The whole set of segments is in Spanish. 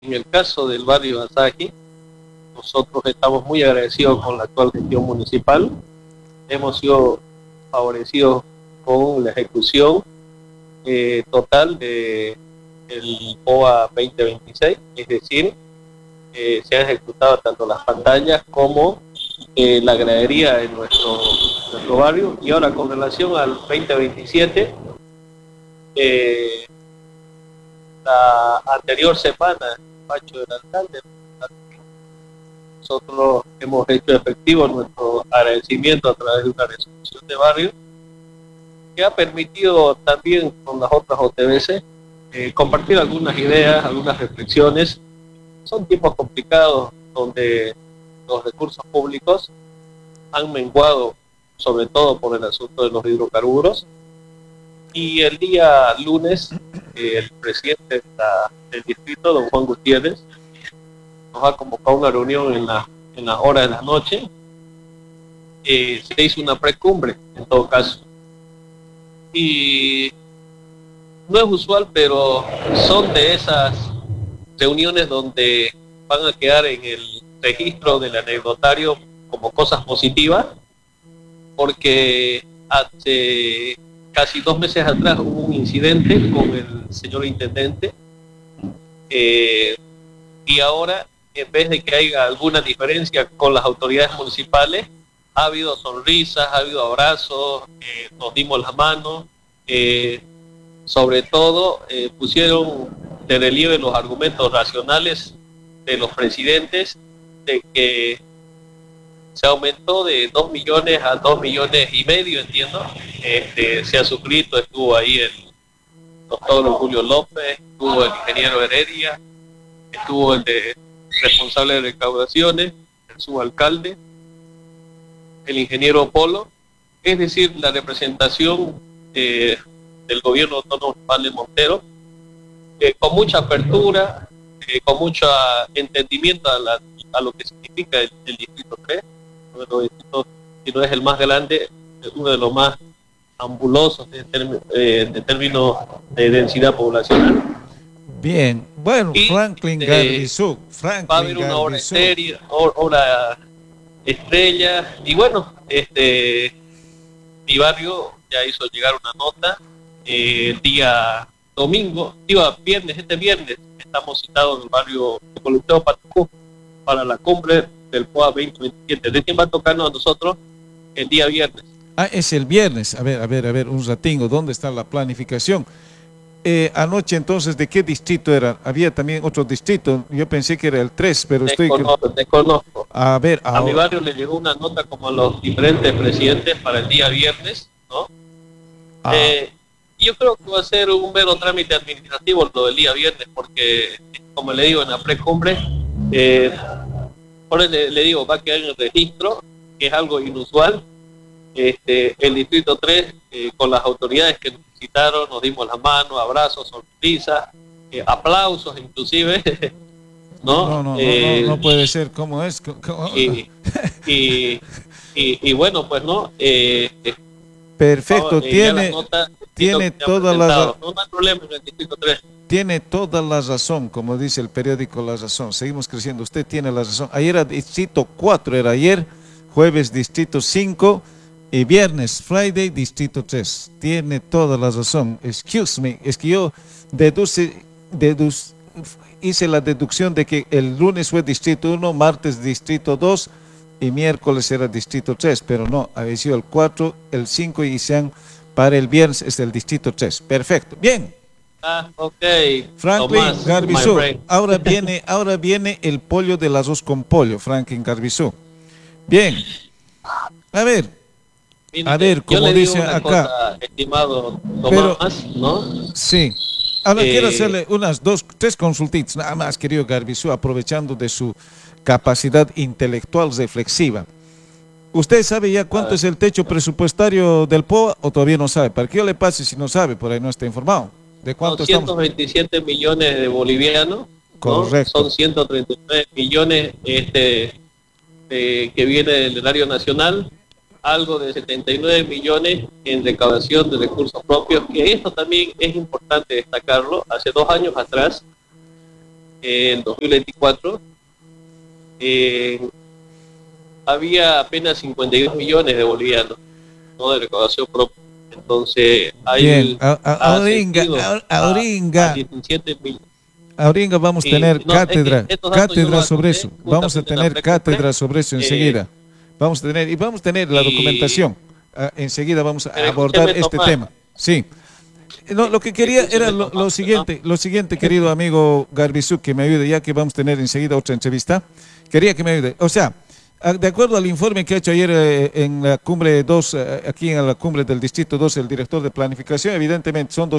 En el caso del barrio Asahi, nosotros estamos muy agradecidos con la actual gestión municipal. Hemos sido favorecidos con la ejecución total de el POA 2026, es decir, se han ejecutado tanto las pantallas como la gradería en nuestro barrio. Y ahora, con relación al 2027, la anterior semana, despacho del alcalde, nosotros hemos hecho efectivo nuestro agradecimiento a través de una resolución de barrio que ha permitido también con las otras OTBC compartir algunas ideas, algunas reflexiones. Son tiempos complicados donde los recursos públicos han menguado, sobre todo por el asunto de los hidrocarburos. Y el día lunes, el presidente del distrito, don Juan Gutiérrez, nos ha convocado a una reunión en las horas de la noche. Se hizo una precumbre, en todo caso. Y no es usual, pero son de esas reuniones donde van a quedar en el registro del anecdotario como cosas positivas, porque hace casi 2 meses atrás hubo un incidente con el señor intendente, y ahora, en vez de que haya alguna diferencia con las autoridades municipales, ha habido sonrisas, ha habido abrazos, nos dimos las manos, sobre todo pusieron de relieve los argumentos racionales de los presidentes de que se aumentó de 2 millones a 2,5 millones, entiendo. Se ha suscrito, estuvo ahí el doctor Julio López, estuvo el ingeniero Heredia, estuvo el responsable de recaudaciones, el subalcalde, el ingeniero Polo, es decir, la representación del gobierno autónomo de Montero, con mucha apertura, con mucho entendimiento a lo que significa el Distrito 3, uno de los distritos, si no es el más grande, es uno de los más ambulosos de términos de densidad poblacional. Bien, bueno, Y, Franklin Garbizú. Va a haber una obra seria, obra estrella, y bueno, mi barrio ya hizo llegar una nota el día domingo, viernes, este viernes, estamos citados en el barrio de Colecteo Patacú para la cumbre del POA 2027. ¿De quién va a tocarnos a nosotros el día viernes? Ah, es el viernes. A ver, un ratingo, ¿dónde está la planificación? Anoche entonces, ¿de qué distrito era? Había también otro distrito, yo pensé que era el 3, pero Desconozco. A ver, a mi barrio le llegó una nota como a los diferentes presidentes para el día viernes, ¿no? Yo creo que va a ser un mero trámite administrativo lo del día viernes, porque, como le digo, en la precumbre, por eso le digo, va a quedar en el registro, que es algo inusual. El Distrito 3, con las autoridades que nos visitaron, nos dimos las manos, abrazos, sonrisas, aplausos inclusive, ¿no? No puede ser, ¿cómo es? Y bueno, pues no. Perfecto, tiene toda la no hay problema en el Distrito 3. Tiene toda la razón, como dice el periódico La Razón. Seguimos creciendo, usted tiene la razón. Ayer era Distrito 4, era ayer, jueves Distrito 5, y viernes, Friday, Distrito 3. Tiene toda la razón. Excuse me, es que yo hice la deducción de que el lunes fue Distrito 1, martes Distrito 2 y miércoles era Distrito 3, pero no, había sido el 4, el 5 y para el viernes es el Distrito 3. Perfecto, bien. Ok. Franklin Garbizú, ahora viene el pollo del arroz con pollo, Franklin Garbizú. Bien, a ver, como dice acá, cosa, estimado Tomás, ¿no? Sí. Ahora quiero hacerle unas 2, 3 consultitas, nada más, querido Garbizú, aprovechando de su capacidad intelectual reflexiva. ¿Usted sabe ya cuánto es el techo presupuestario del POA o todavía no sabe? ¿Para qué yo le pase si no sabe? Por ahí no está informado. ¿De cuánto 227 millones de bolivianos. Correcto. ¿No? Son 139 millones que viene del erario nacional, algo de 79 millones en recaudación de recursos propios, que esto también es importante destacarlo. Hace 2 años atrás en 2024 había apenas 52 millones de bolivianos, ¿no?, de recaudación propia. Entonces hay Auringa, 17 millones. Auringa, vamos a tener cátedra sobre eso. Vamos a tener cátedra sobre eso enseguida. Vamos a tener la documentación. Enseguida vamos a abordar este tema. Sí. No, lo que quería era lo siguiente, querido amigo Garbizú, que me ayude, ya que vamos a tener enseguida otra entrevista. Quería que me ayude. O sea, de acuerdo al informe que ha hecho ayer en la cumbre 2, aquí en la cumbre del Distrito 2, el director de planificación, evidentemente son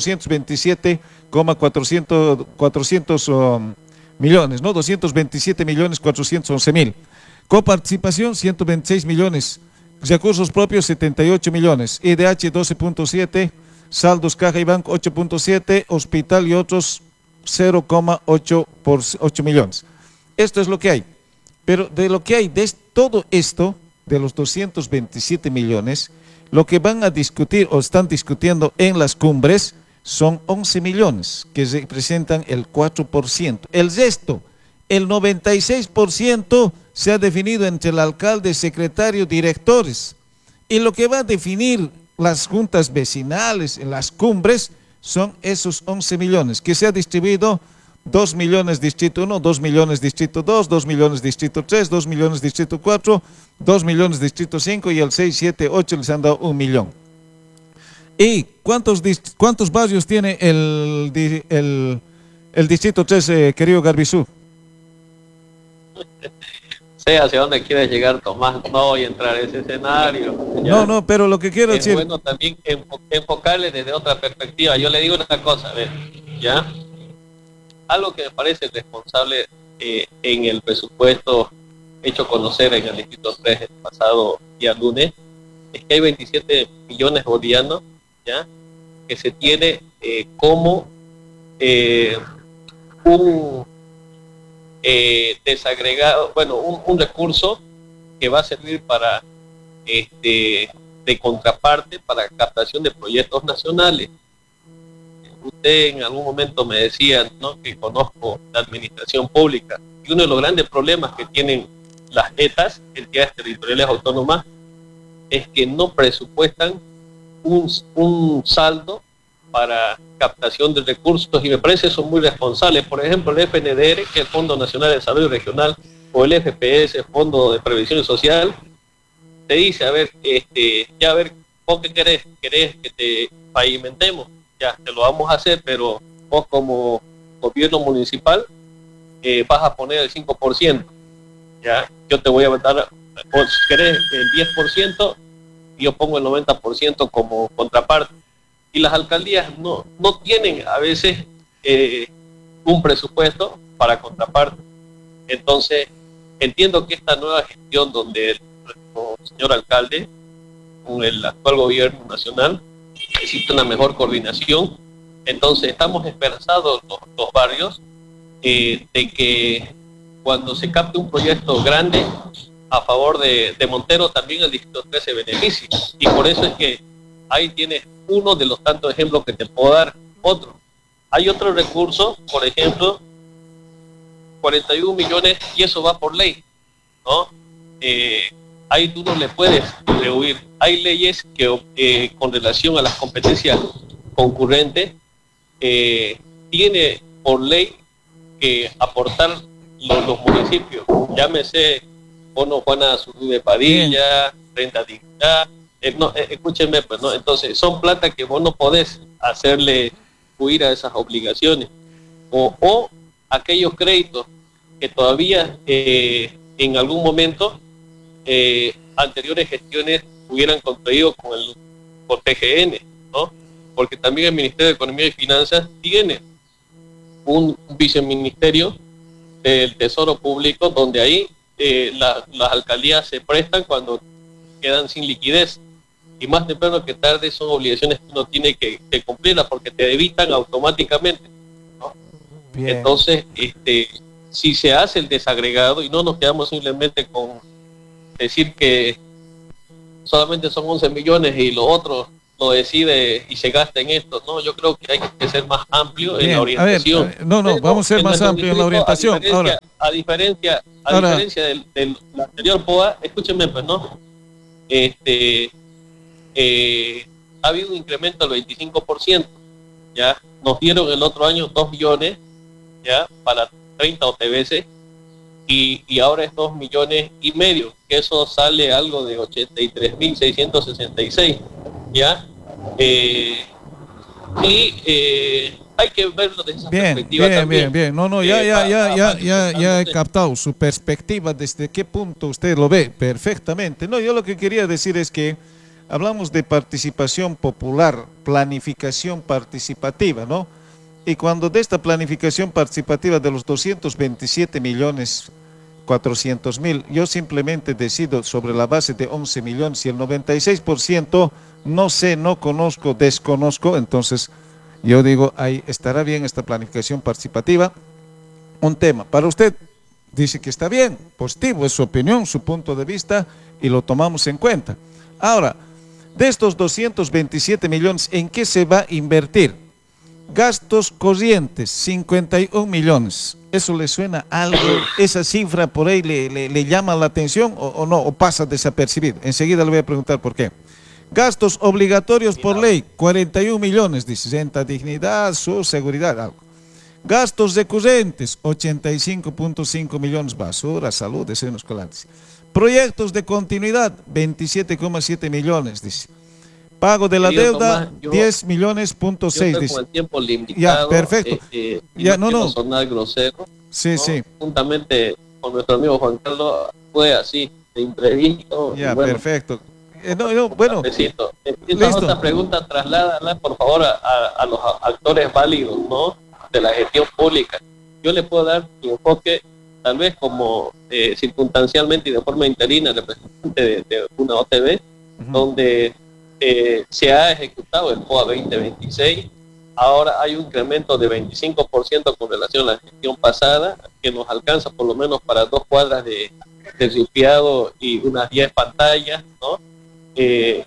227,400 millones, ¿no? 227.411.000. Coparticipación, 126 millones. Recursos propios, 78 millones. IDH, 12.7. Saldos caja y banco, 8.7. Hospital y otros, 0,8 por 8 millones. Esto es lo que hay. Pero de lo que hay, de todo esto, de los 227 millones, lo que van a discutir o están discutiendo en las cumbres son 11 millones, que representan el 4%. El resto, el 96%, se ha definido entre el alcalde, secretario, directores. Y lo que va a definir las juntas vecinales en las cumbres son esos 11 millones, que se ha distribuido 2 millones distrito 1, 2 millones distrito 2, 2 millones distrito 3, 2 millones distrito 4, 2 millones distrito 5 y el 6, 7, 8 les han dado 1 millón. ¿Y cuántos barrios tiene el distrito 3, querido Garbizú? Sé hacia dónde quieres llegar, Tomás. No voy a entrar en ese escenario. ¿Ya? No, pero lo que quiero decir... Es bueno también enfocarle desde otra perspectiva. Yo le digo una cosa, a ver, ¿ya? Algo que me parece responsable en el presupuesto hecho conocer en el Distrito 3 el pasado día lunes, es que hay 27 millones bolivianos, ¿ya?, que se tiene como un desagregado, bueno, un recurso que va a servir para de contraparte para captación de proyectos nacionales. Usted en algún momento me decía, ¿no?, que conozco la administración pública, y uno de los grandes problemas que tienen las ETAs, entidades territoriales autónomas, es que no presupuestan un saldo para captación de recursos, y me parece eso muy responsable. Por ejemplo, el FNDR, que es el Fondo Nacional de Desarrollo Regional, o el FPS, Fondo de Previsión Social, te dice, a ver, ya a ver, ¿vos qué querés? ¿Querés que te pavimentemos? Ya, te lo vamos a hacer, pero vos como gobierno municipal vas a poner el 5%, ya, yo te voy a dar, o si querés, el 10%, y yo pongo el 90% como contraparte. Y las alcaldías no tienen a veces un presupuesto para contraparte. Entonces, entiendo que esta nueva gestión donde el señor alcalde, con el actual gobierno nacional, existe una mejor coordinación. Entonces, estamos esperanzados los barrios de que cuando se capte un proyecto grande a favor de Montero, también el Distrito 3 se beneficia. Y por eso es que ahí tienes uno de los tantos ejemplos que te puedo dar. Otro. Hay otro recurso, por ejemplo, 41 millones, y eso va por ley, ¿no? Ahí tú no le puedes rehuir. Hay leyes que con relación a las competencias concurrentes, tiene por ley que aportar los municipios. Llámese bono Juana Zurduy Padilla, renta dignidad. Escúchenme, pues, ¿no? Entonces, son plata que vos no podés hacerle huir a esas obligaciones. O aquellos créditos que todavía en algún momento anteriores gestiones hubieran contraído con TGN, ¿no? Porque también el Ministerio de Economía y Finanzas tiene un viceministerio del Tesoro Público, donde ahí las alcaldías se prestan cuando quedan sin liquidez, y más temprano que tarde son obligaciones que uno tiene que cumplirlas, porque te debitan automáticamente, ¿no? Bien. Entonces, si se hace el desagregado y no nos quedamos simplemente con decir que solamente son 11 millones y los otros lo decide y se gasta en esto. No, yo creo que hay que ser más amplio en Bien, la orientación. a ver, vamos a ser más amplio en la orientación. A diferencia del anterior POA, escúchenme, pues, ¿no? Ha habido un incremento del 25%, ya nos dieron el otro año 2 millones, ya, para 30 OTBs, y ahora es 2,5 millones, que eso sale algo de 83.666, ya, hay que verlo desde esa perspectiva también. Bien, ya he captado su perspectiva, desde qué punto usted lo ve perfectamente. No, yo lo que quería decir es que hablamos de participación popular, planificación participativa, ¿no? Y cuando de esta planificación participativa de los 227.400.000, yo simplemente decido sobre la base de 11 millones y el 96% no sé, no conozco, desconozco, entonces yo digo, ahí estará bien esta planificación participativa. Un tema, para usted dice que está bien, positivo, es su opinión, su punto de vista y lo tomamos en cuenta. Ahora, de estos 227 millones, ¿en qué se va a invertir? Gastos corrientes, 51 millones. ¿Eso le suena algo? ¿Esa cifra por ahí le llama la atención o no? ¿O pasa desapercibido? Enseguida le voy a preguntar por qué. Gastos obligatorios por ley, 41 millones, dice, renta, dignidad, su seguridad, algo. Gastos recurrentes, 85.5 millones, basura, salud, desayunos escolares. Proyectos de continuidad, 27,7 millones, dice. Pago de la deuda, Tomás, 10 millones.6, dice. Con el tiempo limitado, ya, perfecto. Ya, no sonar grosero. Sí, ¿no? Sí. Juntamente con nuestro amigo Juan Carlos, fue así, de imprevisto. Ya, bueno, perfecto. Bueno, esta otra pregunta, trasládala por favor a los actores válidos, ¿no?, de la gestión pública. Yo le puedo dar mi enfoque, tal vez como circunstancialmente y de forma interina, representante de una OTB, donde se ha ejecutado el POA 2026. Ahora hay un incremento de 25% con relación a la gestión pasada, que nos alcanza por lo menos para 2 cuadras de ripiado y unas 10 pantallas, ¿no? Y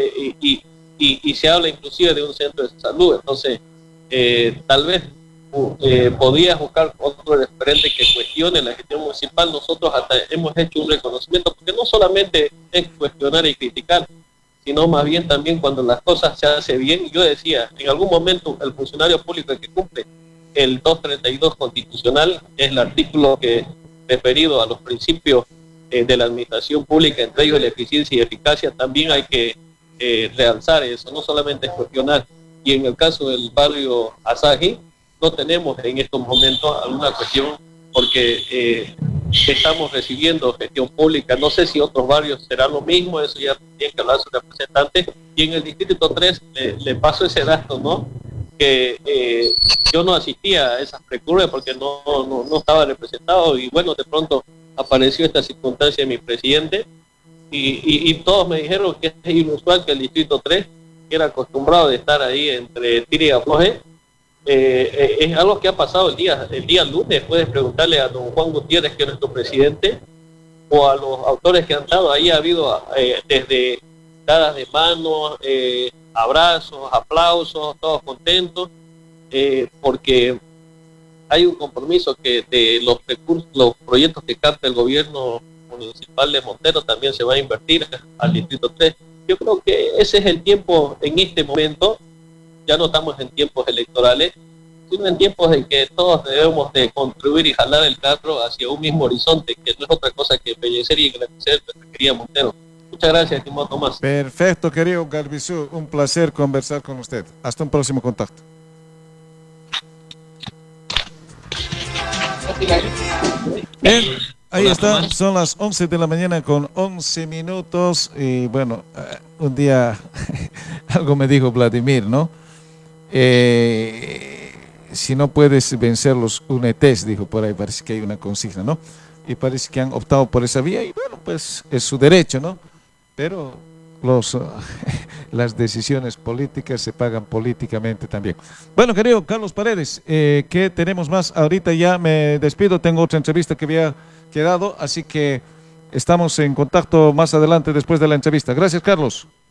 se habla inclusive de un centro de salud. Entonces tal vez podías buscar otro referente que cuestione la gestión municipal. Nosotros hasta hemos hecho un reconocimiento, porque no solamente es cuestionar y criticar, sino más bien también cuando las cosas se hacen bien. Yo decía, en algún momento el funcionario público que cumple el 232 constitucional, es el artículo que referido a los principios de la administración pública, entre ellos la eficiencia y eficacia, también hay que realzar eso, no solamente cuestionar. Y en el caso del barrio Asahi, no tenemos en estos momentos alguna cuestión, porque estamos recibiendo gestión pública. No sé si otros barrios será lo mismo, eso ya tiene que hablar su representante. Y en el distrito 3 le paso ese dato, ¿no?, que yo no asistía a esas precursas porque no estaba representado, y bueno, de pronto apareció esta circunstancia de mi presidente, y todos me dijeron que es inusual que el distrito 3, que era acostumbrado de estar ahí entre tira y afloje, es algo que ha pasado el día lunes. Puedes preguntarle a don Juan Gutiérrez, que es nuestro presidente, o a los autores que han estado ahí. Ha habido desde dadas de mano, abrazos, aplausos, todos contentos, porque hay un compromiso que de los recursos, los proyectos que capta el gobierno municipal de Montero también se va a invertir al distrito 3. Yo creo que ese es el tiempo en este momento. Ya no estamos en tiempos electorales, sino en tiempos en que todos debemos de contribuir y jalar el carro hacia un mismo horizonte, que no es otra cosa que embellecer y engrandecer nuestra querida Montero. Muchas gracias, estimado Tomás. Perfecto, querido Garbizú, un placer conversar con usted. Hasta un próximo contacto. Bien, ahí está, son las 11 de la mañana con 11 minutos y bueno, un día algo me dijo Vladimir, ¿no? Si no puedes vencerlos, únetes, dijo por ahí, parece que hay una consigna, ¿no? Y parece que han optado por esa vía y bueno, pues es su derecho, ¿no? Pero las decisiones políticas se pagan políticamente también. Bueno, querido Carlos Paredes, ¿qué tenemos más? Ahorita ya me despido, tengo otra entrevista que había quedado, así que estamos en contacto más adelante después de la entrevista. Gracias, Carlos.